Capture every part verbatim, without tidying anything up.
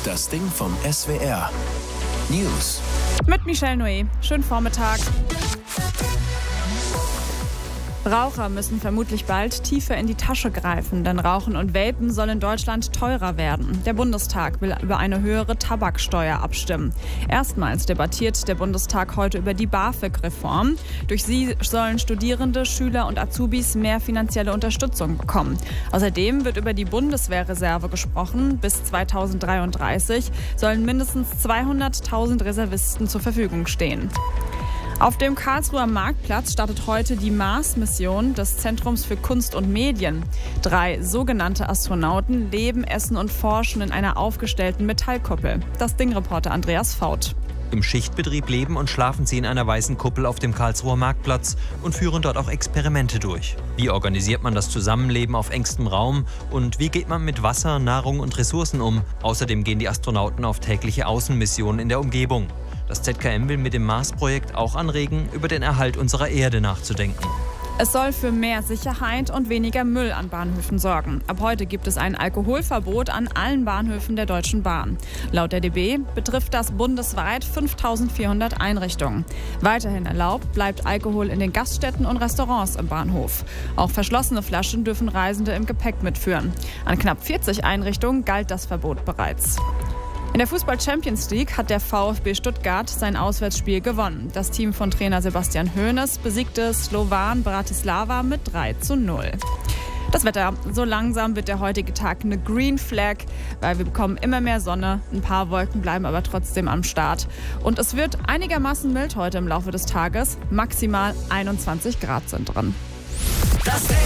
Das Ding vom S W R. News. Mit Michelle Noé. Schönen Vormittag. Raucher müssen vermutlich bald tiefer in die Tasche greifen, denn Rauchen und Vapen soll in Deutschland teurer werden. Der Bundestag will über eine höhere Tabaksteuer abstimmen. Erstmals debattiert der Bundestag heute über die BAföG-Reform. Durch sie sollen Studierende, Schüler und Azubis mehr finanzielle Unterstützung bekommen. Außerdem wird über die Bundeswehrreserve gesprochen. Bis zweitausenddreiunddreißig sollen mindestens zweihunderttausend Reservisten zur Verfügung stehen. Auf dem Karlsruher Marktplatz startet heute die Mars-Mission des Zentrums für Kunst und Medien. Drei sogenannte Astronauten leben, essen und forschen in einer aufgestellten Metallkuppel. Das Ding-Reporter Andreas Faut. Im Schichtbetrieb leben und schlafen sie in einer weißen Kuppel auf dem Karlsruher Marktplatz und führen dort auch Experimente durch. Wie organisiert man das Zusammenleben auf engstem Raum und wie geht man mit Wasser, Nahrung und Ressourcen um? Außerdem gehen die Astronauten auf tägliche Außenmissionen in der Umgebung. Das Z K M will mit dem Mars-Projekt auch anregen, über den Erhalt unserer Erde nachzudenken. Es soll für mehr Sicherheit und weniger Müll an Bahnhöfen sorgen. Ab heute gibt es ein Alkoholverbot an allen Bahnhöfen der Deutschen Bahn. Laut der D B betrifft das bundesweit fünftausendvierhundert Einrichtungen. Weiterhin erlaubt bleibt Alkohol in den Gaststätten und Restaurants im Bahnhof. Auch verschlossene Flaschen dürfen Reisende im Gepäck mitführen. An knapp vierzig Einrichtungen galt das Verbot bereits. In der Fußball-Champions League hat der VfB Stuttgart sein Auswärtsspiel gewonnen. Das Team von Trainer Sebastian Hoeneß besiegte Slovan Bratislava mit drei zu null. Das Wetter. So langsam wird der heutige Tag eine Green Flag, weil wir bekommen immer mehr Sonne. Ein paar Wolken bleiben aber trotzdem am Start. Und es wird einigermaßen mild heute im Laufe des Tages. Maximal einundzwanzig Grad sind drin. Das Ding.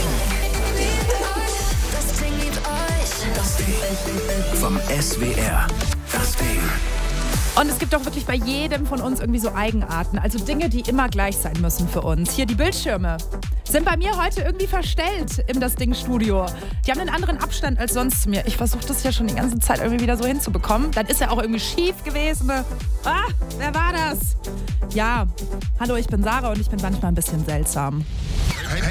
Das Ding liebt euch. Das Ding vom S W R. Das Ding. Und es gibt doch wirklich bei jedem von uns irgendwie so Eigenarten. Also Dinge, die immer gleich sein müssen für uns. Hier die Bildschirme sind bei mir heute irgendwie verstellt im Das Ding-Studio. Die haben einen anderen Abstand als sonst zu mir. Ich versuche das ja schon die ganze Zeit irgendwie wieder so hinzubekommen. Dann ist er auch irgendwie schief gewesen. Ah, wer war das? Ja, hallo, ich bin Sarah und ich bin manchmal ein bisschen seltsam.